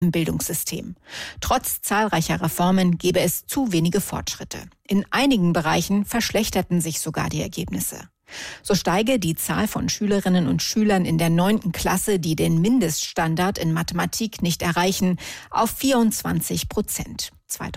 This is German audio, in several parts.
im Bildungssystem. Trotz zahlreicher Reformen gebe es zu wenige Fortschritte. In einigen Bereichen verschlechterten sich sogar die Ergebnisse. So steige die Zahl von Schülerinnen und Schülern in der 9. Klasse, die den Mindeststandard in Mathematik nicht erreichen, auf 24%.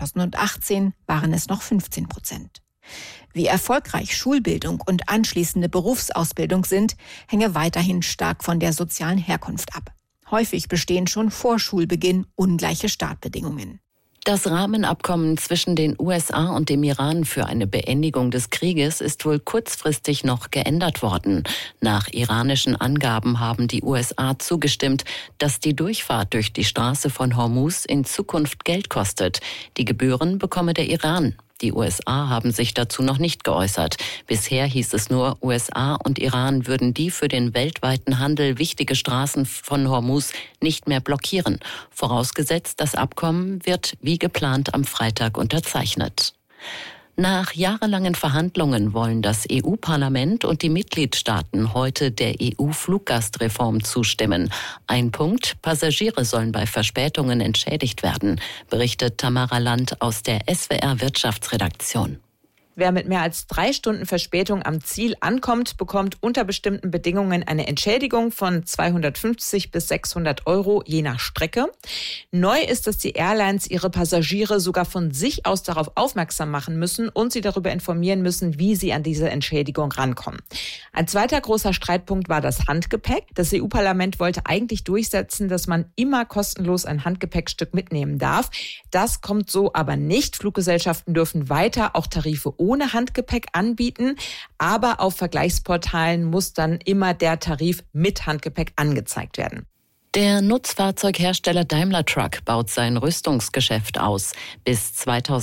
2018 waren es noch 15%. Wie erfolgreich Schulbildung und anschließende Berufsausbildung sind, hänge weiterhin stark von der sozialen Herkunft ab. Häufig bestehen schon vor Schulbeginn ungleiche Startbedingungen. Das Rahmenabkommen zwischen den USA und dem Iran für eine Beendigung des Krieges ist wohl kurzfristig noch geändert worden. Nach iranischen Angaben haben die USA zugestimmt, dass die Durchfahrt durch die Straße von Hormuz in Zukunft Geld kostet. Die Gebühren bekomme der Iran. Die USA haben sich dazu noch nicht geäußert. Bisher hieß es nur, USA und Iran würden die für den weltweiten Handel wichtige Straßen von Hormuz nicht mehr blockieren. Vorausgesetzt, das Abkommen wird wie geplant am Freitag unterzeichnet. Nach jahrelangen Verhandlungen wollen das EU-Parlament und die Mitgliedstaaten heute der EU-Fluggastreform zustimmen. Ein Punkt: Passagiere sollen bei Verspätungen entschädigt werden, berichtet Tamara Land aus der SWR-Wirtschaftsredaktion. Wer mit mehr als 3 Stunden Verspätung am Ziel ankommt, bekommt unter bestimmten Bedingungen eine Entschädigung von 250 bis 600 Euro je nach Strecke. Neu ist, dass die Airlines ihre Passagiere sogar von sich aus darauf aufmerksam machen müssen und sie darüber informieren müssen, wie sie an diese Entschädigung rankommen. Ein zweiter großer Streitpunkt war das Handgepäck. Das EU-Parlament wollte eigentlich durchsetzen, dass man immer kostenlos ein Handgepäckstück mitnehmen darf. Das kommt so aber nicht. Fluggesellschaften dürfen weiter auch Tarife ohne Handgepäck anbieten, aber auf Vergleichsportalen muss dann immer der Tarif mit Handgepäck angezeigt werden. Der Nutzfahrzeughersteller Daimler Truck baut sein Rüstungsgeschäft aus. Bis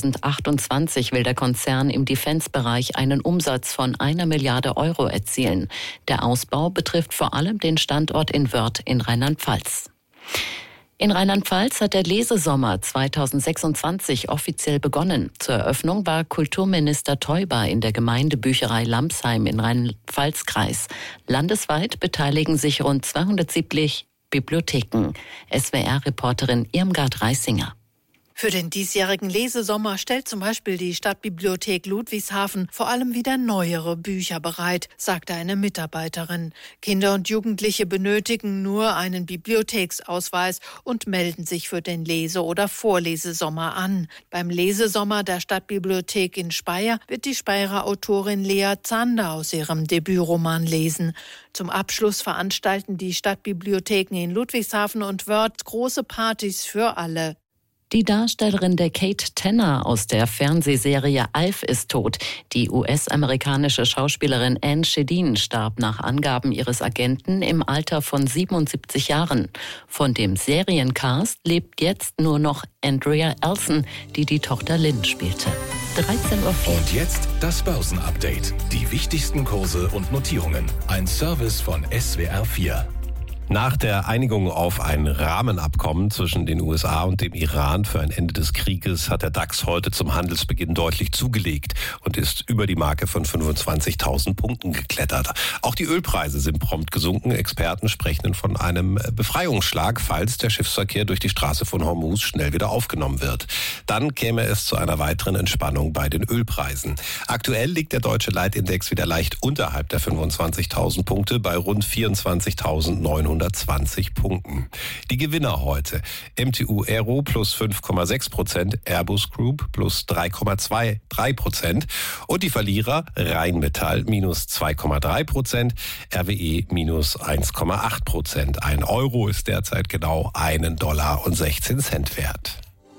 2028 will der Konzern im Defense-Bereich einen Umsatz von 1 Milliarde Euro erzielen. Der Ausbau betrifft vor allem den Standort in Wörth in Rheinland-Pfalz. In Rheinland-Pfalz hat der Lesesommer 2026 offiziell begonnen. Zur Eröffnung war Kulturminister Teuber in der Gemeindebücherei Lampsheim in Rheinland-Pfalz-Kreis. Landesweit beteiligen sich rund 270 Bibliotheken. SWR-Reporterin Irmgard Reisinger. Für den diesjährigen Lesesommer stellt zum Beispiel die Stadtbibliothek Ludwigshafen vor allem wieder neuere Bücher bereit, sagte eine Mitarbeiterin. Kinder und Jugendliche benötigen nur einen Bibliotheksausweis und melden sich für den Lese- oder Vorlesesommer an. Beim Lesesommer der Stadtbibliothek in Speyer wird die Speyerer Autorin Lea Zander aus ihrem Debütroman lesen. Zum Abschluss veranstalten die Stadtbibliotheken in Ludwigshafen und Wörth große Partys für alle. Die Darstellerin der Kate Tanner aus der Fernsehserie Alf ist tot. Die US-amerikanische Schauspielerin Anne Shedin starb nach Angaben ihres Agenten im Alter von 77 Jahren. Von dem Seriencast lebt jetzt nur noch Andrea Elson, die die Tochter Lynn spielte. 13:04 Uhr. Und jetzt das Börsenupdate. Die wichtigsten Kurse und Notierungen. Ein Service von SWR 4. Nach der Einigung auf ein Rahmenabkommen zwischen den USA und dem Iran für ein Ende des Krieges hat der DAX heute zum Handelsbeginn deutlich zugelegt und ist über die Marke von 25.000 Punkten geklettert. Auch die Ölpreise sind prompt gesunken. Experten sprechen von einem Befreiungsschlag, falls der Schiffsverkehr durch die Straße von Hormuz schnell wieder aufgenommen wird. Dann käme es zu einer weiteren Entspannung bei den Ölpreisen. Aktuell liegt der deutsche Leitindex wieder leicht unterhalb der 25.000 Punkte bei rund 24.920 Punkten. Die Gewinner heute: MTU Aero plus 5,6%, Airbus Group plus 3,23% und die Verlierer Rheinmetall minus 2,3%, RWE minus 1,8%. Ein Euro ist derzeit genau $1,16 wert.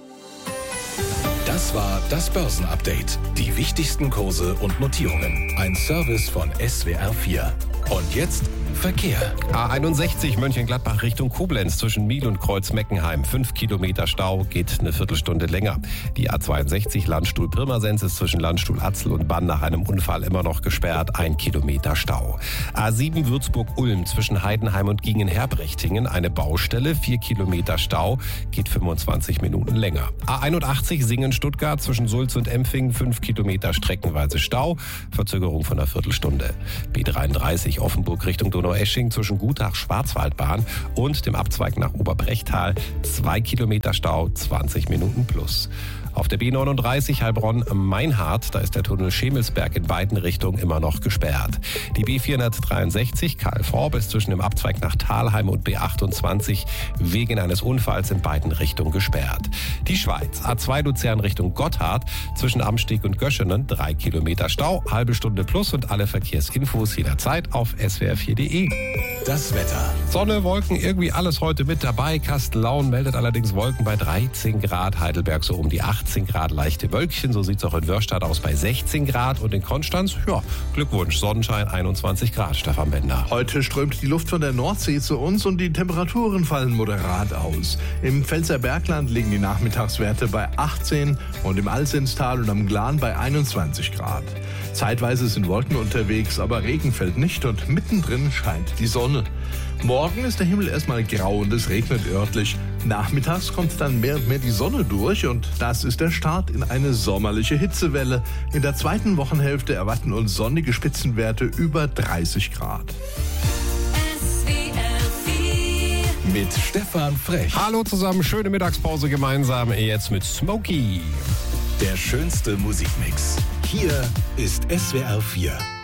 Das war das Börsenupdate. Die wichtigsten Kurse und Notierungen. Ein Service von SWR 4. Und jetzt Verkehr. A61 Mönchengladbach Richtung Koblenz zwischen Miel und Kreuz-Meckenheim. 5 Kilometer Stau, geht eine Viertelstunde länger. Die A62 Landstuhl-Pirmasens ist zwischen Landstuhl-Atzel und Bann nach einem Unfall immer noch gesperrt. 1 Kilometer Stau. A7 Würzburg-Ulm zwischen Heidenheim und Gingen-Herbrechtingen. Eine Baustelle, 4 Kilometer Stau, geht 25 Minuten länger. A81 Singen-Stuttgart zwischen Sulz und Empfing. 5 Kilometer streckenweise Stau, Verzögerung von einer Viertelstunde. B33 Offenburg Richtung Donaueschingen zwischen Gutach-Schwarzwaldbahn und dem Abzweig nach Oberbrechtal 2 Kilometer Stau, 20 Minuten plus. Auf der B39 Heilbronn-Meinhardt, da ist der Tunnel Schemelsberg in beiden Richtungen immer noch gesperrt. Die B463 Karl-Forb ist zwischen dem Abzweig nach Thalheim und B28 wegen eines Unfalls in beiden Richtungen gesperrt. Die Schweiz, A2 Luzern Richtung Gotthard, zwischen Amsteg und Göschenen 3 Kilometer Stau, halbe Stunde plus und alle Verkehrsinfos jederzeit auf swr4.de. Das Wetter. Sonne, Wolken, irgendwie alles heute mit dabei. Kastellaun meldet allerdings Wolken bei 13 Grad, Heidelberg so um die 18 Grad, leichte Wölkchen. So sieht es auch in Wörstadt aus bei 16 Grad. Und in Konstanz, ja, Glückwunsch, Sonnenschein 21 Grad, Stefan Bender. Heute strömt die Luft von der Nordsee zu uns und die Temperaturen fallen moderat aus. Im Pfälzer Bergland liegen die Nachmittagswerte bei 18 und im Alsenstal und am Glan bei 21 Grad. Zeitweise sind Wolken unterwegs, aber Regen fällt nicht und mittendrin scheint die Sonne. Morgen ist der Himmel erstmal grau und es regnet örtlich. Nachmittags kommt dann mehr und mehr die Sonne durch und das ist der Start in eine sommerliche Hitzewelle. In der zweiten Wochenhälfte erwarten uns sonnige Spitzenwerte über 30 Grad. Mit Stefan Frech. Hallo zusammen, schöne Mittagspause gemeinsam, jetzt mit Smokey. Der schönste Musikmix. Hier ist SWR 4.